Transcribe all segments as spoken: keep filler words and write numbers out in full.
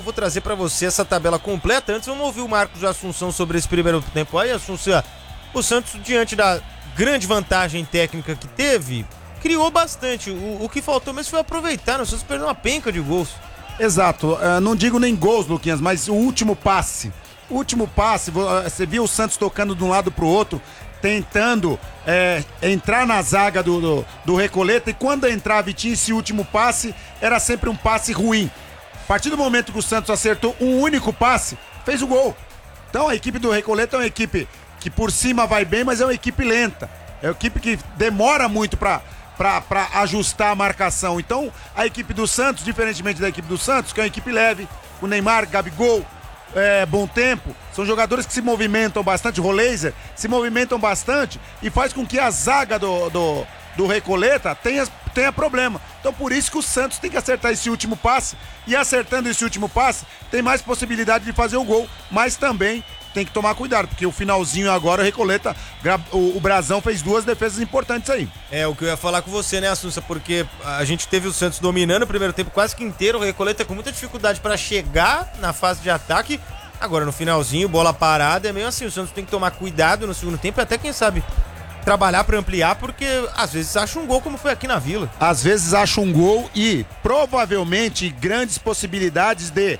vou trazer pra você essa tabela completa. Antes vamos ouvir o Marcos Assunção sobre esse primeiro tempo aí. Assunção, o Santos, diante da grande vantagem técnica que teve, criou bastante. O, o que faltou mesmo foi aproveitar, o Santos perdeu uma penca de gols. Exato, uh, não digo nem gols, Luquinhas, mas o último passe. O último passe, você viu o Santos tocando de um lado pro outro, tentando é, entrar na zaga do, do, do Recoleta, e quando entrava e tinha esse último passe, era sempre um passe ruim. A partir do momento que o Santos acertou um único passe, fez o gol. Então a equipe do Recoleta é uma equipe que por cima vai bem, mas é uma equipe lenta. É uma equipe que demora muito pra, pra, pra ajustar a marcação. Então a equipe do Santos, diferentemente da equipe do Santos, que é uma equipe leve, o Neymar, Gabigol, É, Bom Tempo, são jogadores que se movimentam bastante, Roleiser, se movimentam bastante e faz com que a zaga do, do, do Recoleta tenha, tenha problema. Então por isso que o Santos tem que acertar esse último passe, e acertando esse último passe tem mais possibilidade de fazer o gol, mas também tem que tomar cuidado, porque o finalzinho agora o Recoleta, o, o Brazão fez duas defesas importantes aí. É, o que eu ia falar com você, né, Assunça, porque a gente teve o Santos dominando o primeiro tempo quase que inteiro, o Recoleta com muita dificuldade para chegar na fase de ataque. Agora no finalzinho, bola parada, é meio assim, o Santos tem que tomar cuidado no segundo tempo e até, quem sabe, trabalhar para ampliar, porque às vezes acha um gol, como foi aqui na Vila. Às vezes acha um gol e provavelmente grandes possibilidades de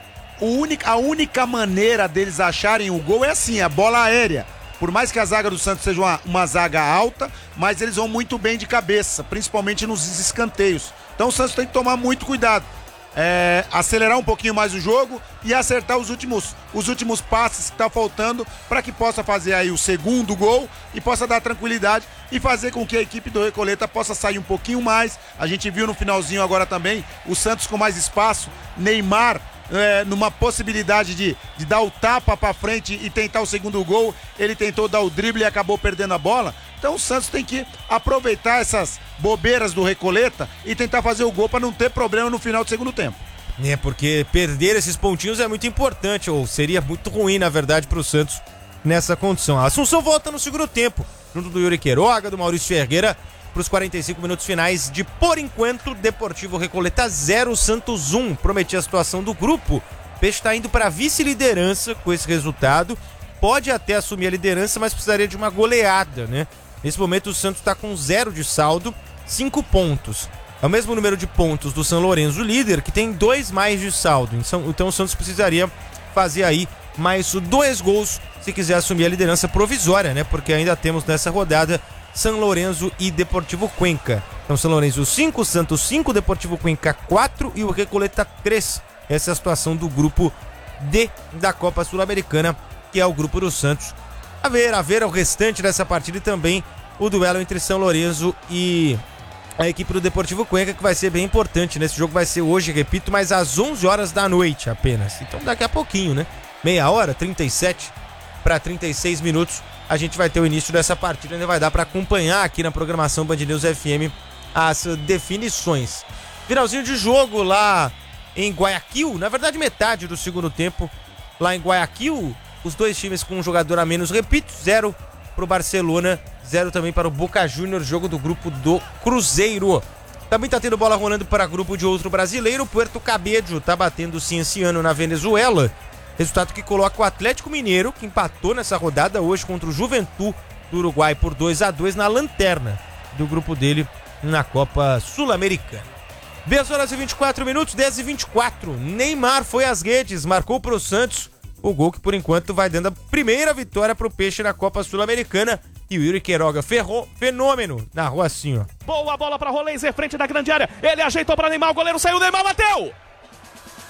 a única maneira deles acharem o gol é assim, a bola aérea. Por mais que a zaga do Santos seja uma, uma zaga alta, mas eles vão muito bem de cabeça, principalmente nos escanteios. Então o Santos tem que tomar muito cuidado. É, acelerar um pouquinho mais o jogo e acertar os últimos, os últimos passes que tá faltando para que possa fazer aí o segundo gol e possa dar tranquilidade e fazer com que a equipe do Recoleta possa sair um pouquinho mais. A gente viu no finalzinho agora também o Santos com mais espaço, Neymar É, numa possibilidade de, de dar o tapa pra frente e tentar o segundo gol, ele tentou dar o drible e acabou perdendo a bola. Então o Santos tem que aproveitar essas bobeiras do Recoleta e tentar fazer o gol pra não ter problema no final do segundo tempo. É, porque perder esses pontinhos é muito importante, ou seria muito ruim, na verdade, pro Santos nessa condição. A Assunção volta no segundo tempo, junto do Yuri Queiroga, do Maurício Ferreira, para os quarenta e cinco minutos finais de, por enquanto, Deportivo Recoleta zero, Santos um. Prometi a situação do grupo. O Peixe está indo para vice-liderança com esse resultado. Pode até assumir a liderança, mas precisaria de uma goleada, né? Nesse momento o Santos está com zero de saldo, cinco pontos. É o mesmo número de pontos do São Lourenço, líder, que tem dois mais de saldo. Então o Santos precisaria fazer aí mais dois gols se quiser assumir a liderança provisória, né? Porque ainda temos nessa rodada São Lourenço e Deportivo Cuenca. Então São Lourenço cinco, Santos cinco, Deportivo Cuenca quatro e o Recoleta três. Essa é a situação do grupo D da Copa Sul-Americana, que é o grupo do Santos. A ver, a ver o restante dessa partida e também o duelo entre São Lourenço e a equipe do Deportivo Cuenca, que vai ser bem importante. Nesse jogo vai ser hoje, repito, mas às onze horas da noite apenas. Então daqui a pouquinho, né? Meia hora, trinta e sete para trinta e seis minutos. A gente vai ter o início dessa partida, ainda vai dar para acompanhar aqui na programação Band News F M as definições. Finalzinho de jogo lá em Guayaquil, na verdade metade do segundo tempo lá em Guayaquil, os dois times com um jogador a menos, repito, zero para o Barcelona, zero também para o Boca Juniors, jogo do grupo do Cruzeiro. Também tá tendo bola rolando para grupo de outro brasileiro, o Puerto Cabello tá batendo o Cienciano na Venezuela. Resultado que coloca o Atlético Mineiro, que empatou nessa rodada hoje contra o Juventud do Uruguai por dois a dois na lanterna do grupo dele na Copa Sul-Americana. dez horas e vinte e quatro minutos, dez e vinte e quatro. Neymar foi às redes, marcou pro Santos o gol que por enquanto vai dando a primeira vitória pro Peixe na Copa Sul-Americana. E o Yuri Queiroga ferrou, fenômeno, na rua assim, ó. Boa bola pra Roleiser, frente da grande área. Ele ajeitou pra Neymar, o goleiro saiu, Neymar bateu!